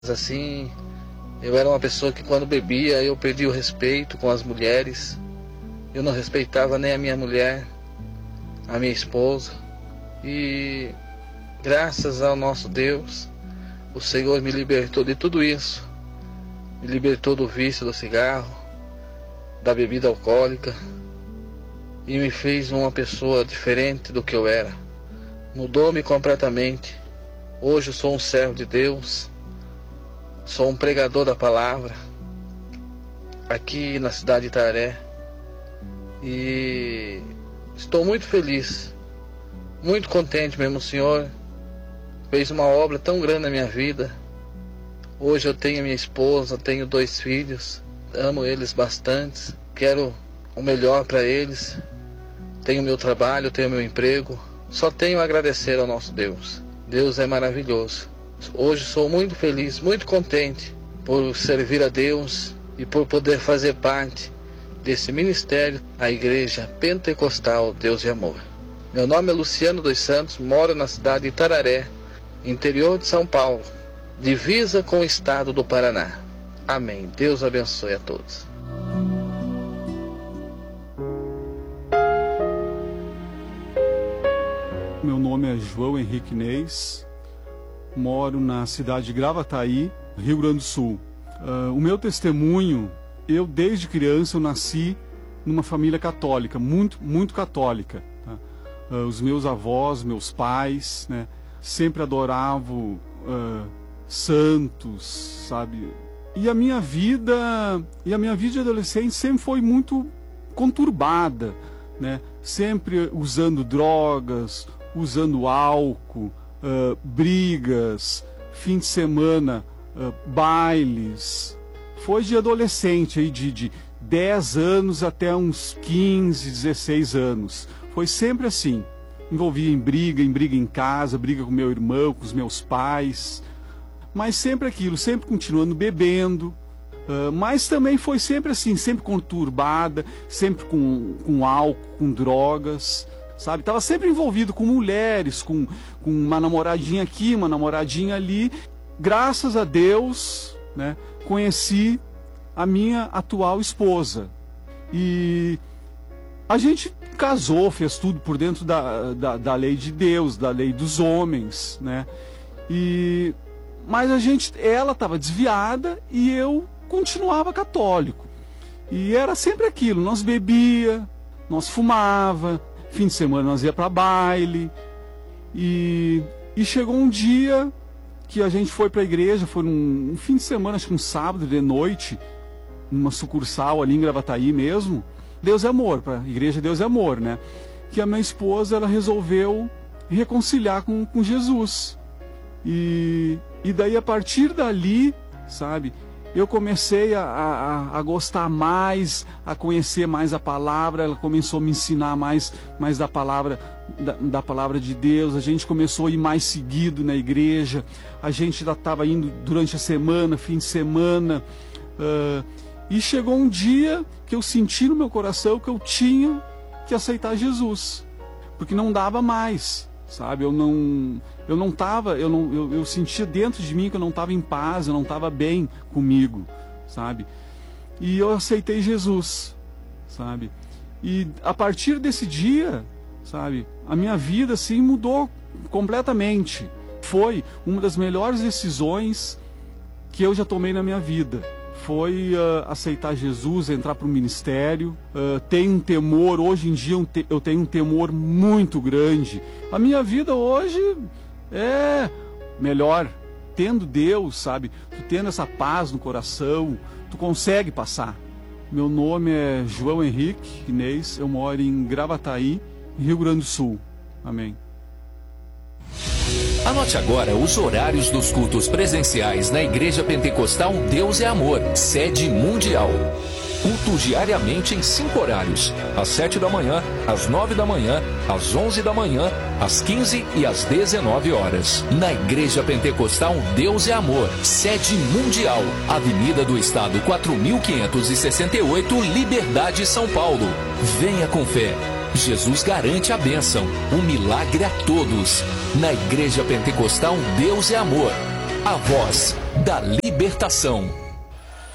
Assim, eu era uma pessoa que quando bebia eu perdia o respeito com as mulheres. Eu não respeitava nem a minha mulher, a minha esposa. E graças ao nosso Deus, o Senhor me libertou de tudo isso. Me libertou do vício do cigarro, da bebida alcoólica, e me fez uma pessoa diferente do que eu era. Mudou-me completamente. Hoje eu sou um servo de Deus. Sou um pregador da palavra aqui na cidade de Itararé e estou muito feliz, muito contente mesmo. O Senhor fez uma obra tão grande na minha vida. Hoje eu tenho minha esposa, tenho 2 filhos, amo eles bastante, quero o melhor para eles, tenho meu trabalho, tenho meu emprego, só tenho a agradecer ao nosso Deus. Deus é maravilhoso. Hoje sou muito feliz, muito contente por servir a Deus e por poder fazer parte desse ministério, a Igreja Pentecostal Deus e Amor. Meu nome é Luciano dos Santos, moro na cidade de Itararé, interior de São Paulo, divisa com o estado do Paraná. Amém. Deus abençoe a todos. Meu nome é João Henrique Neis. Moro na cidade de Gravataí, Rio Grande do Sul. O meu testemunho, eu desde criança eu nasci numa família católica, muito católica. Tá? Os meus avós, meus pais, né, sempre adoravam santos, sabe? E a minha vida de adolescente sempre foi muito conturbada, né? Sempre usando drogas, usando álcool, brigas, fim de semana, bailes. Foi de adolescente, aí de 10 anos até uns 15, 16 anos. Foi sempre assim. Envolvia em briga em casa, briga com meu irmão, com os meus pais. Mas sempre aquilo, sempre continuando bebendo. Mas também foi sempre assim, sempre conturbada, sempre com álcool, com drogas. Sabe, estava sempre envolvido com mulheres, com uma namoradinha aqui, uma namoradinha ali. Graças a Deus, né, conheci a minha atual esposa. E a gente casou, fez tudo por dentro da lei de Deus, da lei dos homens, né? Mas ela estava desviada e eu continuava católico. E era sempre aquilo, nós bebia, nós fumava. Fim de semana nós ia para baile e chegou um dia que a gente foi para a igreja, foi um fim de semana, acho que um sábado de noite, numa sucursal ali em Gravataí mesmo. Deus é amor, para a igreja Deus é amor, né? Que a minha esposa, ela resolveu reconciliar com Jesus. E daí a partir dali, sabe, eu comecei a gostar mais, a conhecer mais a palavra. Ela começou a me ensinar mais da palavra de Deus. A gente começou a ir mais seguido na igreja. A gente já estava indo durante a semana, fim de semana. E chegou um dia que eu senti no meu coração que eu tinha que aceitar Jesus. Porque não dava mais, sabe? Eu sentia dentro de mim que eu não estava em paz, eu não estava bem comigo, sabe? E eu aceitei Jesus, sabe? E a partir desse dia, sabe, a minha vida assim mudou completamente. Foi uma das melhores decisões que eu já tomei na minha vida. Foi aceitar Jesus, entrar para o ministério. Tenho um temor, hoje em dia eu tenho um temor muito grande. A minha vida hoje é melhor, tendo Deus, sabe? Tu tendo essa paz no coração, tu consegue passar. Meu nome é João Henrique Inês, eu moro em Gravataí, Rio Grande do Sul. Amém. Anote agora os horários dos cultos presenciais na Igreja Pentecostal Deus é Amor, sede mundial. Culto diariamente em 5 horários: às 7 da manhã, às 9 da manhã, às 11 da manhã, às 15 e às 19 horas. Na Igreja Pentecostal Deus é Amor, sede mundial, Avenida do Estado 4568, Liberdade, São Paulo. Venha com fé. Jesus garante a bênção, um milagre a todos. Na Igreja Pentecostal Deus é Amor. A voz da libertação.